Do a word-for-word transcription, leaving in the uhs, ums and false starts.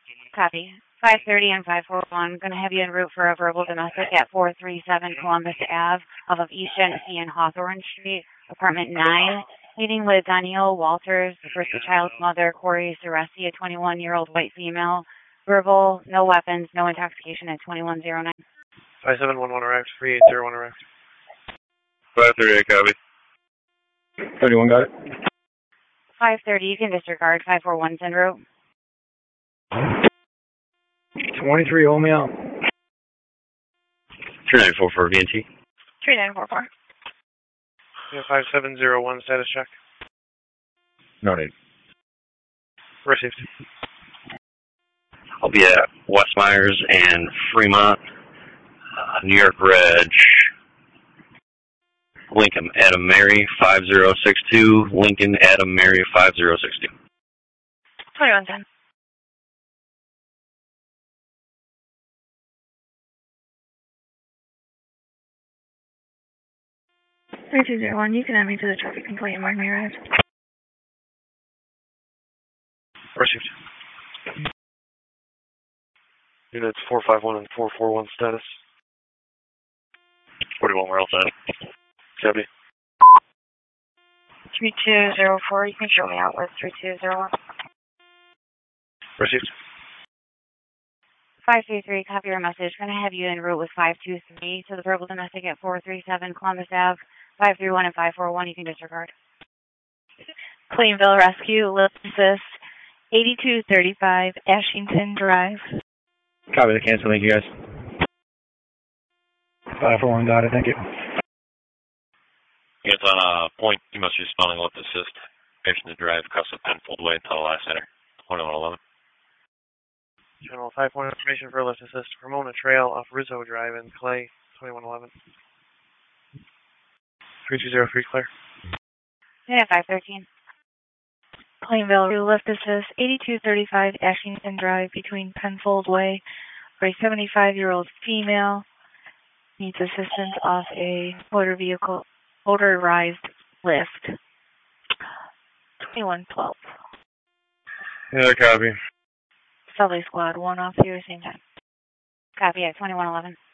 Copy. five thirty and five forty-one. Going to have you en route for a verbal domestic at four thirty-seven Columbus Avenue off of East Genesee and Hawthorne Street, apartment nine. Meeting with Danielle Walters, the first child's mother, Corey Ceresi, a twenty-one-year-old white female. Verbal, no weapons, no intoxication at twenty-one oh nine. five seven one one arrived. three eight zero one arrived. five thirty-eight, copy. thirty-one, got it. five thirty, you can disregard. five forty-one's en route. twenty-three, hold me out. three nine four four, V N T. three nine four four. Yeah, five seven zero one, status check. No need. Received. I'll be at West Myers and Fremont, uh, New York Reg, Lincoln Adam Mary five zero six two, Lincoln Adam Mary five zero six two. twenty-one ten. three two zero one, you can add me to the traffic complaint and mark me arrived. Received. Units four five one and four four one status. forty-one, where else at? Copy. three two zero four, you can show me out with three two zero one. Received. five three three, copy your message. Going to have you en route with five two three to the verbal domestic at four thirty-seven Columbus Avenue. five three one and five four one, you can disregard. Plainville Rescue, lift assist, eighty-two thirty-five Ashington Drive. Copy the cancel, thank you guys. five four one, got it, thank you. It's on a point, you must be responding lift assist. Ashington Drive, Custom Penfold Way, Tullawass Center, twenty-one eleven. General five point information for lift assist. Ramona Trail off Rizzo Drive in Clay, twenty-one eleven. three two zero three, clear. Yeah, five thirteen. Plainville lift assist, eighty-two thirty-five Ashington Drive between Penfold Way, where a seventy-five-year-old female needs assistance off a motor vehicle, motorized lift. twenty-one twelve. Yeah, copy. Subway Squad, one off here, same time. Copy at twenty-one eleven.